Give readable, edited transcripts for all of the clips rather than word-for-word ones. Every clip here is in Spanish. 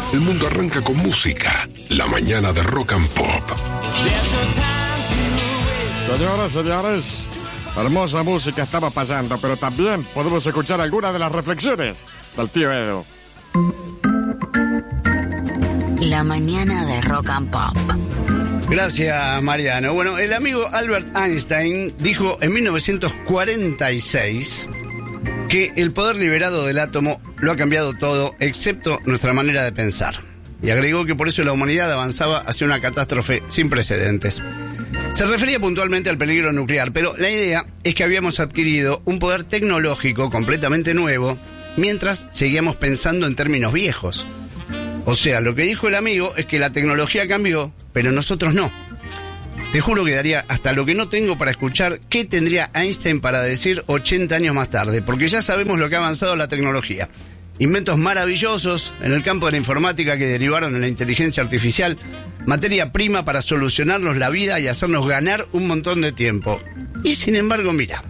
El mundo arranca con música. La mañana de Rock and Pop. Señoras, señores, hermosa música estaba pasando, pero también podemos escuchar algunas de las reflexiones del tío Edu. La mañana de Rock and Pop. Gracias, Mariano. Bueno, el amigo Albert Einstein dijo en 1946 que el poder liberado del átomo lo ha cambiado todo, excepto nuestra manera de pensar. Y agregó que por eso la humanidad avanzaba hacia una catástrofe sin precedentes. Se refería puntualmente al peligro nuclear, pero la idea es que habíamos adquirido un poder tecnológico completamente nuevo mientras seguíamos pensando en términos viejos. O sea, lo que dijo el amigo es que la tecnología cambió, pero nosotros no. Te juro que daría hasta lo que no tengo para escuchar qué tendría Einstein para decir 80 años más tarde, porque ya sabemos lo que ha avanzado la tecnología. Inventos maravillosos en el campo de la informática que derivaron en la inteligencia artificial, materia prima para solucionarnos la vida y hacernos ganar un montón de tiempo. Y sin embargo, mira,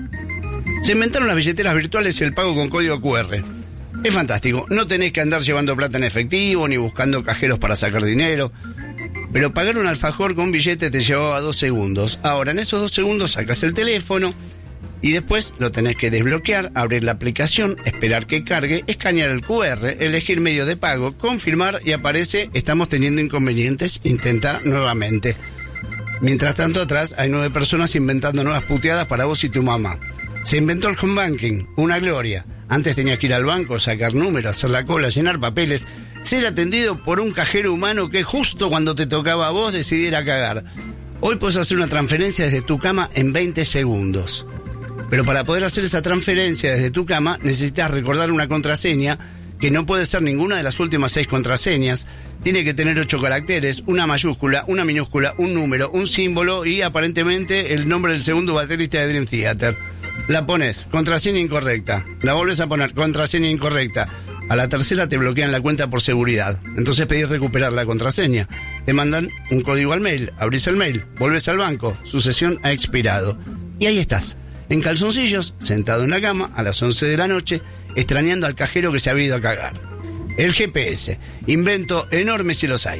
se inventaron las billeteras virtuales y el pago con código QR. Es fantástico, no tenés que andar llevando plata en efectivo ni buscando cajeros para sacar dinero. Pero pagar un alfajor con un billete te llevaba 2 segundos. Ahora, en esos 2 segundos sacas el teléfono y después lo tenés que desbloquear, abrir la aplicación, esperar que cargue, escanear el QR, elegir medio de pago, confirmar y aparece: estamos teniendo inconvenientes, intenta nuevamente. Mientras tanto, atrás hay 9 personas inventando nuevas puteadas para vos y tu mamá. Se inventó el home banking, una gloria. Antes tenías que ir al banco, sacar números, hacer la cola, llenar papeles, ser atendido por un cajero humano que justo cuando te tocaba a vos decidiera cagar. Hoy puedes hacer una transferencia desde tu cama en 20 segundos. Pero para poder hacer esa transferencia desde tu cama necesitas recordar una contraseña que no puede ser ninguna de las últimas 6 contraseñas. Tiene que tener 8 caracteres, una mayúscula, una minúscula, un número, un símbolo y aparentemente el nombre del segundo baterista de Dream Theater. La pones, contraseña incorrecta. La volvés a poner, contraseña incorrecta. A la tercera te bloquean la cuenta por seguridad. Entonces pedís recuperar la contraseña. Te mandan un código al mail, abrís el mail, volvés al banco, su sesión ha expirado. Y ahí estás, en calzoncillos, sentado en la cama, a las 11 de la noche, extrañando al cajero que se había ido a cagar. El GPS, invento enorme si los hay.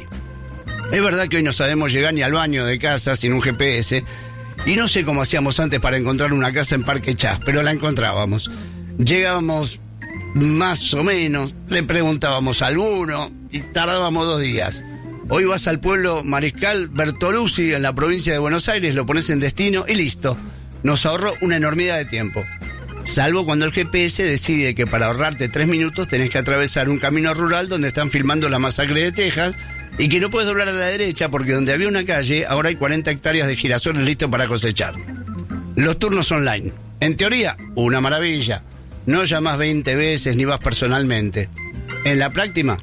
Es verdad que hoy no sabemos llegar ni al baño de casa sin un GPS, y no sé cómo hacíamos antes para encontrar una casa en Parque Chas, pero la encontrábamos. Llegábamos más o menos, le preguntábamos a alguno y tardábamos 2 días. Hoy vas al pueblo Mariscal Bertoluzzi en la provincia de Buenos Aires, lo pones en destino y listo. Nos ahorró una enormidad de tiempo. Salvo cuando el GPS decide que para ahorrarte 3 minutos tenés que atravesar un camino rural donde están filmando la masacre de Texas y que no puedes doblar a la derecha porque donde había una calle ahora hay 40 hectáreas de girasoles listos para cosechar. Los turnos online. En teoría, una maravilla. No llamás 20 veces ni vas personalmente. En la práctica,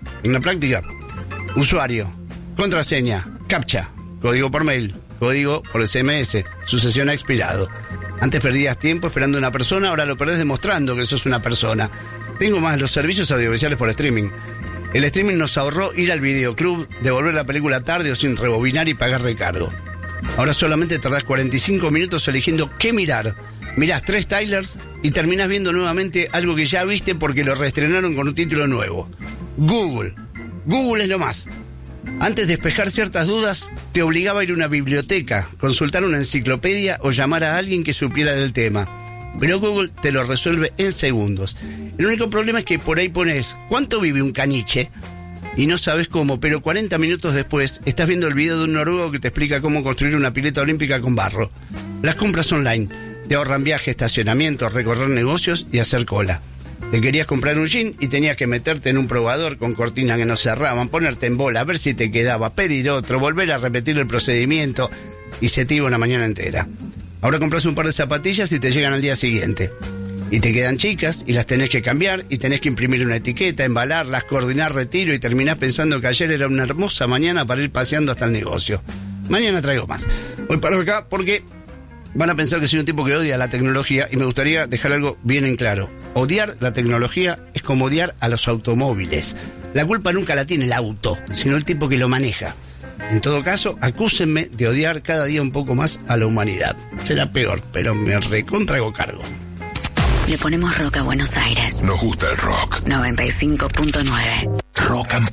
usuario, contraseña, captcha, código por mail, código por SMS, su sesión ha expirado. Antes perdías tiempo esperando a una persona, ahora lo perdés demostrando que sos una persona. Tengo más, los servicios audiovisuales por streaming. El streaming nos ahorró ir al videoclub, devolver la película tarde o sin rebobinar y pagar recargo. Ahora solamente tardás 45 minutos eligiendo qué mirar. Mirás 3 trailers y terminás viendo nuevamente algo que ya viste porque lo reestrenaron con un título nuevo. Google es lo más. Antes de despejar ciertas dudas, te obligaba a ir a una biblioteca, consultar una enciclopedia o llamar a alguien que supiera del tema. Pero Google te lo resuelve en segundos. El único problema es que por ahí pones ¿cuánto vive un caniche? Y no sabes cómo, pero 40 minutos después estás viendo el video de un noruego que te explica cómo construir una pileta olímpica con barro. Las compras online te ahorran viaje, estacionamiento, recorrer negocios y hacer cola. Te querías comprar un jean y tenías que meterte en un probador con cortinas que no cerraban, ponerte en bola, a ver si te quedaba, pedir otro, volver a repetir el procedimiento y se te iba una mañana entera. Ahora compras un par de zapatillas y te llegan al día siguiente. Y te quedan chicas y las tenés que cambiar y tenés que imprimir una etiqueta, embalarlas, coordinar retiro y terminás pensando que ayer era una hermosa mañana para ir paseando hasta el negocio. Mañana traigo más. Hoy paro acá porque van a pensar que soy un tipo que odia la tecnología y me gustaría dejar algo bien en claro. Odiar la tecnología es como odiar a los automóviles. La culpa nunca la tiene el auto, sino el tipo que lo maneja. En todo caso, acúsenme de odiar cada día un poco más a la humanidad. Será peor, pero me recontra hago cargo. Le ponemos rock a Buenos Aires. Nos gusta el rock. 95.9. Rock and